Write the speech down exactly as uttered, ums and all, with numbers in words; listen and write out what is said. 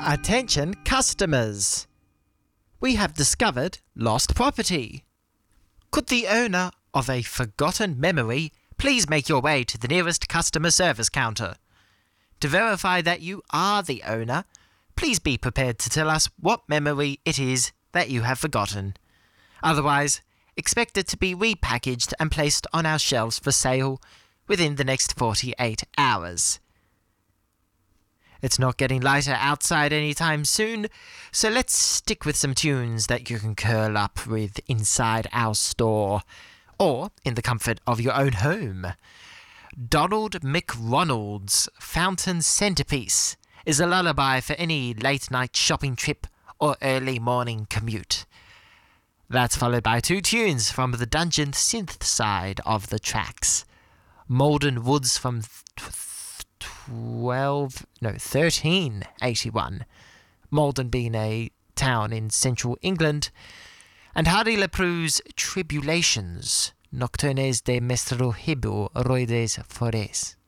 Attention customers! We have discovered lost property. Could the owner of a forgotten memory please make your way to the nearest customer service counter? To verify that you are the owner, please be prepared to tell us what memory it is that you have forgotten. Otherwise, expect it to be repackaged and placed on our shelves for sale within the next forty-eight hours. It's not getting lighter outside anytime soon, so let's stick with some tunes that you can curl up with inside our store, or in the comfort of your own home. Donald McRonald's Fountain Centerpiece is a lullaby for any late-night shopping trip or early morning commute. That's followed by two tunes from the Dungeon synth side of the tracks. Malden Woods from twelve, no, thirteen eighty-one. Malden being a town in central England. And Hardy Leproux's Tribulations, Nocturnes de Mestro Hibu Roides Fores.